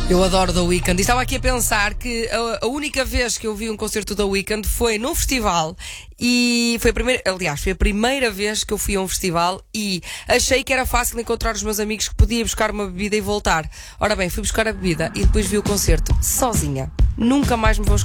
Eu adoro The Weeknd e estava aqui a pensar que a única vez que eu vi um concerto da Weeknd foi num festival e foi foi a primeira vez que eu fui a um festival e achei que era fácil encontrar os meus amigos, que podia buscar uma bebida e voltar. Ora bem, fui buscar a bebida e depois vi o concerto sozinha. Nunca mais me vou esquecer.